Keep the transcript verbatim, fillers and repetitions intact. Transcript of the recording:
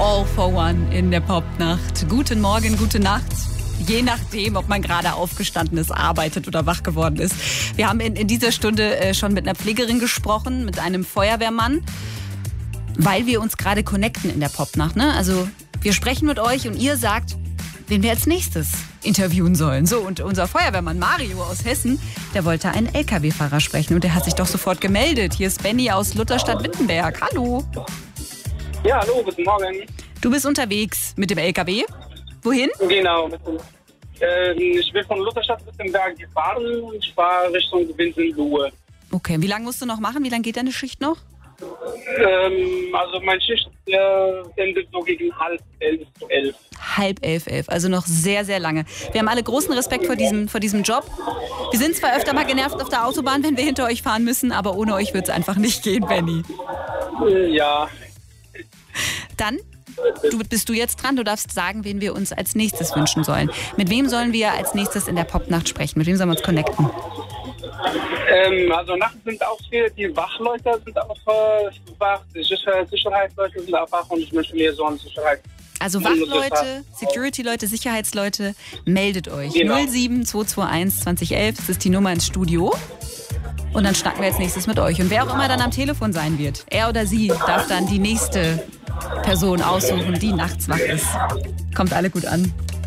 All for One in der Popnacht. Guten Morgen, gute Nacht. Je nachdem, ob man gerade aufgestanden ist, arbeitet oder wach geworden ist. Wir haben in, in dieser Stunde äh, schon mit einer Pflegerin gesprochen, mit einem Feuerwehrmann, weil wir uns gerade connecten in der Popnacht. Ne? Also wir sprechen mit euch und ihr sagt, wen wir als nächstes interviewen sollen. So, und unser Feuerwehrmann Mario aus Hessen, der wollte einen L K W-Fahrer sprechen und der hat sich doch sofort gemeldet. Hier ist Benny aus Lutherstadt-Wittenberg. Hallo. Ja, hallo, guten Morgen. Du bist unterwegs mit dem L K W. Wohin? Genau. Mit dem, äh, ich will von Lutherstadt-Wittenberg fahren und ich fahre Richtung Winsenlohe. Okay, wie lange musst du noch machen? Wie lange geht deine Schicht noch? Ähm, also meine Schicht äh, endet so gegen halb elf zu elf. Halb elf, elf, also noch sehr, sehr lange. Wir haben alle großen Respekt vor diesem, vor diesem Job. Wir sind zwar öfter mal genervt auf der Autobahn, wenn wir hinter euch fahren müssen, aber ohne euch wird es einfach nicht gehen, Benny. Äh, ja. Dann du, bist du jetzt dran. Du darfst sagen, wen wir uns als nächstes wünschen sollen. Mit wem sollen wir als nächstes in der Popnacht sprechen? Mit wem sollen wir uns connecten? Ähm, also nachts sind auch viele, die Wachleute sind auch äh, wach, die Sicher- Sicherheitsleute sind auch wach und ich möchte mir so eine Sicherheit. Also Wachleute, Security-Leute, Sicherheitsleute, meldet euch. Genau. null sieben zwei zwei eins zwanzig elf, das ist die Nummer ins Studio. Und dann schnacken wir als nächstes mit euch. Und wer auch immer dann am Telefon sein wird, er oder sie darf dann die nächste Person aussuchen, die nachts wach ist. Kommt alle gut an.